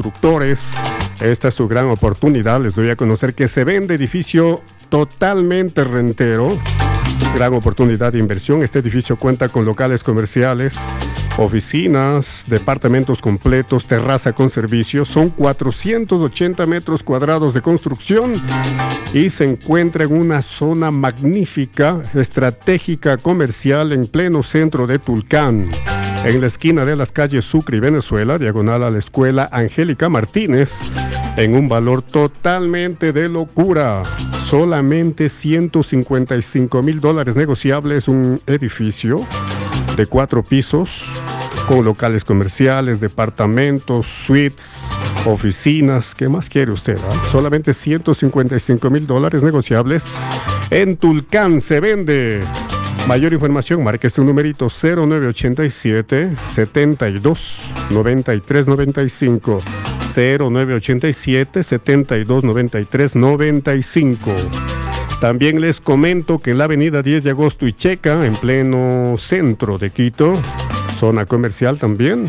constructores. Esta es su gran oportunidad. Les doy a conocer que se vende edificio totalmente rentero. Gran oportunidad de inversión. Este edificio cuenta con locales comerciales, oficinas, departamentos completos, terraza con servicios. Son 480 metros cuadrados de construcción y se encuentra en una zona magnífica, estratégica, comercial, en pleno centro de Tulcán, en la esquina de las calles Sucre y Venezuela, diagonal a la escuela Angélica Martínez, en un valor totalmente de locura. Solamente $155,000 negociables, un edificio de 4 pisos, con locales comerciales, departamentos, suites, oficinas. ¿Qué más quiere usted? Solamente $155,000 negociables. En Tulcán se vende. Mayor información, marque este numerito 0987 72 93 95. 0987 72 93 95. También les comento que en la avenida 10 de agosto y Checa, en pleno centro de Quito, zona comercial también,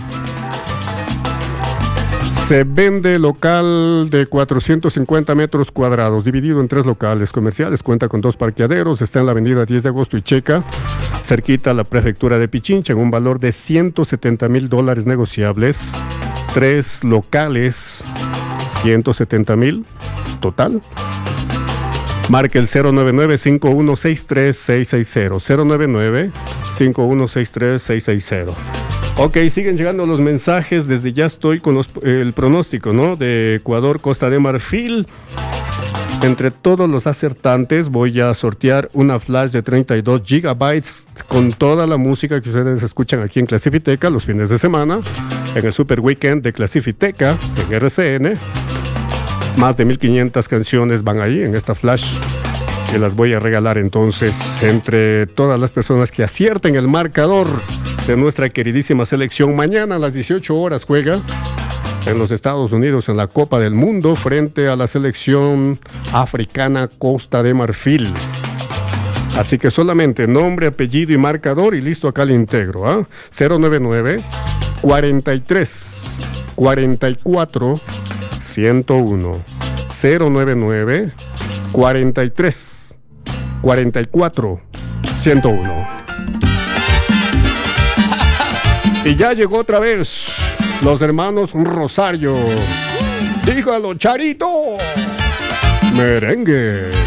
se vende local de 450 metros cuadrados, dividido en 3 locales comerciales. Cuenta con 2 parqueaderos. Está en la avenida 10 de agosto y Checa, cerquita a la prefectura de Pichincha, en un valor de $170,000 negociables. 3 locales, 170,000 total. Marque el 099-5163-660. 099-5163-660. Ok, siguen llegando los mensajes. Desde ya estoy con el pronóstico, ¿no? De Ecuador, Costa de Marfil. Entre todos los acertantes voy a sortear una flash de 32 gigabytes con toda la música que ustedes escuchan aquí en Clasifiteca los fines de semana, en el Super Weekend de Clasifiteca en RCN. Más de 1,500 canciones van ahí en esta flash, que las voy a regalar entonces entre todas las personas que acierten el marcador de nuestra queridísima selección. Mañana a las 18 horas juega en los Estados Unidos en la Copa del Mundo frente a la selección africana Costa de Marfil. Así que solamente nombre, apellido y marcador y listo, acá le integro. 099 43 44 101. 099 43 44 101. Y ya llegó otra vez los hermanos Rosario. Dígalo, Charito. Merengue.